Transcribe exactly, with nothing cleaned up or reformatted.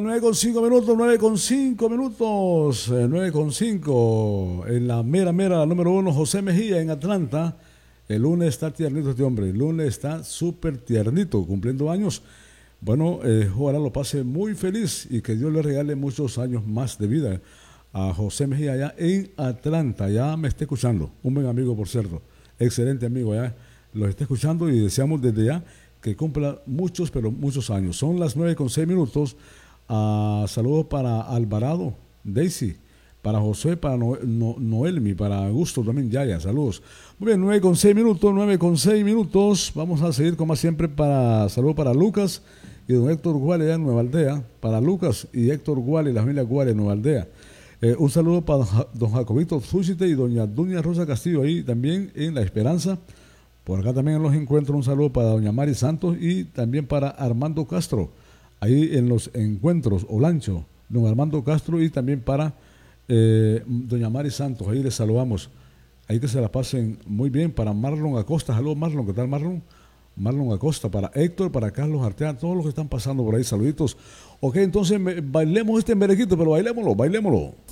nueve con cinco minutos, nueve con cinco minutos, eh, nueve con cinco. En la mera, mera, la número uno, José Mejía en Atlanta. El lunes está tiernito este hombre, el lunes está súper tiernito, cumpliendo años. Bueno, eh, ojalá lo pase muy feliz y que Dios le regale muchos años más de vida a José Mejía allá en Atlanta. Ya me está escuchando, un buen amigo, por cierto, excelente amigo allá, lo está escuchando y deseamos desde ya que cumpla muchos, pero muchos años. Son las nueve con seis minutos. Uh, saludos para Alvarado, Daisy, para José, para no, no, Noelmi, para Augusto también, Yaya, saludos. Muy bien, nueve con seis minutos, nueve con seis minutos. Vamos a seguir como siempre para saludos para Lucas y don Héctor Guale allá en Nueva Aldea, para Lucas y Héctor Guale y la familia Guale en Nueva Aldea. Eh, un saludo para don Jacobito Zúchite y doña Duña Rosa Castillo ahí también en La Esperanza. Por acá también en los encuentros un saludo para doña Mari Santos y también para Armando Castro, ahí en los encuentros, Olancho, don Armando Castro y también para eh, doña Mari Santos, ahí les saludamos, ahí que se la pasen muy bien. Para Marlon Acosta, saludos Marlon, ¿qué tal Marlon? Marlon Acosta, para Héctor, para Carlos Arteaga, todos los que están pasando por ahí, saluditos. Ok, entonces me, bailemos este merequito, pero bailémoslo, bailémoslo.